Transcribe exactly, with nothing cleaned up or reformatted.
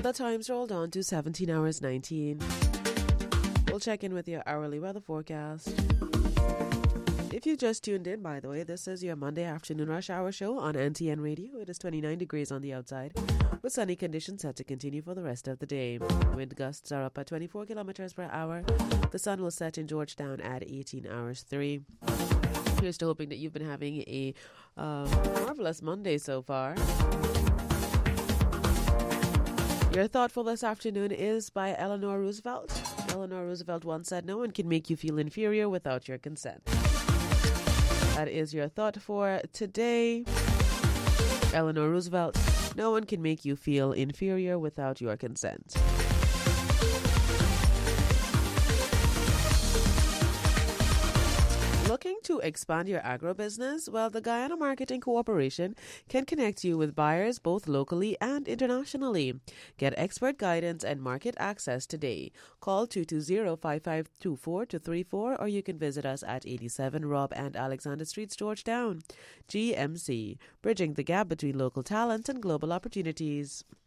The time's rolled on to seventeen hours nineteen. We'll check in with your hourly weather forecast. If you just tuned in, by the way, this is your Monday afternoon rush hour show on N T N Radio. It is twenty-nine degrees on the outside, with sunny conditions set to continue for the rest of the day. Wind gusts are up at twenty-four kilometers per hour. The sun will set in Georgetown at eighteen hours three. Here's to hoping that you've been having a uh, marvelous Monday so far. Your thought for this afternoon is by Eleanor Roosevelt. Eleanor Roosevelt once said, "No one can make you feel inferior without your consent." That is your thought for today. Eleanor Roosevelt, "No one can make you feel inferior without your consent." Looking to expand your agro-business? Well, the Guyana Marketing Corporation can connect you with buyers both locally and internationally. Get expert guidance and market access today. Call two two zero, five five two four, two three four or you can visit us at eighty-seven Rob and Alexander Streets, Georgetown. G M C, bridging the gap between local talent and global opportunities.